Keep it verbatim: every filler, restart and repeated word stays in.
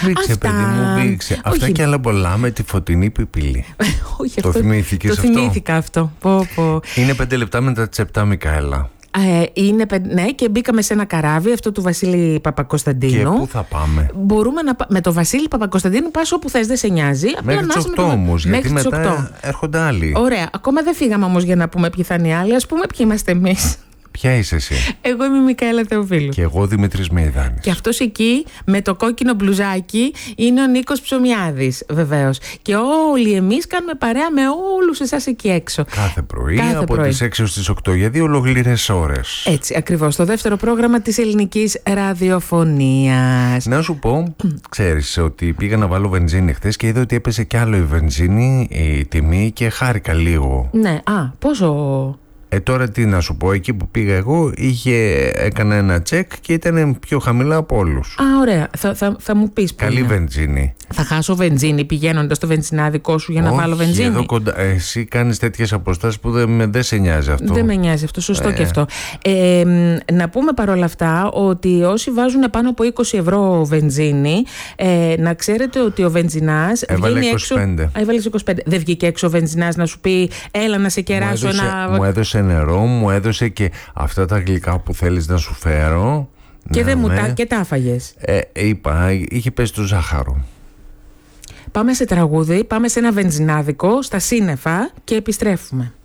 Ρίξε, Αυτά... παιδί μου, ρίξε. Αυτά και άλλα πολλά με τη φωτεινή πιπίλη. Όχι, το αυτό... θυμήθηκες το αυτό? θυμήθηκα αυτό. Πω, πω. Είναι πέντε λεπτά μετά τις επτά, Μικαέλα. Ε, είναι, ναι, και μπήκαμε σε ένα καράβι, αυτό του Βασίλη Παπακοσταντίνου. Και πού θα πάμε? Μπορούμε να, με το Βασίλη Παπακοσταντίνου πας όπου θες, δεν σε νοιάζει. Μέχρι τις οκτώ όμως, γιατί μετά οκτώ έρχονται άλλοι. Ωραία, ακόμα δεν φύγαμε όμως για να πούμε ποιοι θα είναι οι άλλοι. Ας πούμε ποιοι είμαστε εμείς. Ποια είσαι εσύ? Εγώ είμαι η Μικαέλα Θεοφίλου. Και εγώ Δημήτρης Μεϊδάνης. Και αυτός εκεί με το κόκκινο μπλουζάκι είναι ο Νίκος Ψωμιάδης, βεβαίως. Και όλοι εμείς κάνουμε παρέα με όλους εσάς εκεί έξω. Κάθε πρωί, Κάθε από πρωί. τις έξι ως τις οκτώ, για δύο ολόκληρες ώρες. Έτσι, ακριβώς. Το δεύτερο πρόγραμμα της ελληνικής ραδιοφωνίας. Να σου πω, ξέρεις ότι πήγα να βάλω βενζίνη χθες και είδα ότι έπεσε κι άλλο η βενζίνη, η τιμή, και χάρηκα λίγο. Ναι, α, πόσο... Ε, τώρα τι να σου πω, εκεί που πήγα εγώ είχε, έκανα ένα τσεκ και ήταν πιο χαμηλά από όλους. Α, ωραία. Θα, θα, θα μου πεις. Καλή είναι. βενζίνη. Θα χάσω βενζίνη πηγαίνοντας στο βενζινάδικό σου για να Όχι, βάλω βενζίνη? Εδώ κοντά, εσύ κάνεις τέτοιες αποστάσεις που δεν, δεν σε νοιάζει αυτό. Δεν με νοιάζει αυτό, σωστό ε. και αυτό. Ε, να πούμε παρόλα αυτά ότι όσοι βάζουν πάνω από είκοσι ευρώ βενζίνη, ε, να ξέρετε ότι ο βενζινάς έβαλε βγαίνει είκοσι πέντε. έξω. Α, έβαλες είκοσι πέντε. Δεν βγήκε έξω ο βενζινάς να σου πει έλα να σε κεράσω μου έδωσε, ένα. Μου έδωσε νερό, μου έδωσε και αυτά τα γλυκά που θέλεις να σου φέρω. Και, ναι, δεν μου ναι. τα, και τα άφαγες. Ε, είπα, είχε πέσει το ζάχαρο. Πάμε σε τραγούδι, πάμε σε ένα βενζινάδικο στα σύννεφα και επιστρέφουμε.